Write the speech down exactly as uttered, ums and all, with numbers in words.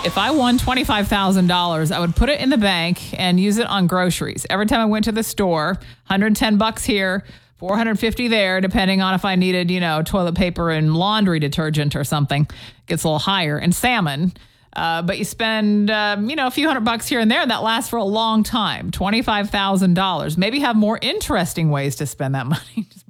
If I won twenty-five thousand dollars, I would put it in the bank and use it on groceries. Every time I went to the store, one hundred ten bucks here, four hundred fifty there, depending on if I needed, you know, toilet paper and laundry detergent or something. It gets a little higher. And salmon. Uh, but you spend, um, you know, a few hundred bucks here and there. That lasts for a long time. twenty-five thousand dollars. Maybe have more interesting ways to spend that money. Just